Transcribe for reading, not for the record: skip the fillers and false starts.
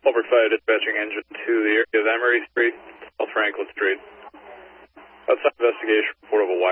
Over 5 dispatching engine to the area of Emery Street, South Franklin Street. Outside investigation report of a